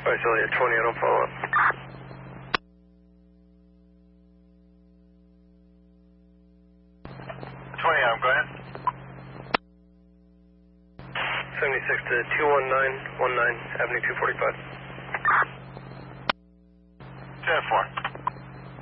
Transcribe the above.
Price Elliott 20, I don't follow up. 20, Adam, go ahead. 76 to 219, 19, Avenue 245. 10-4.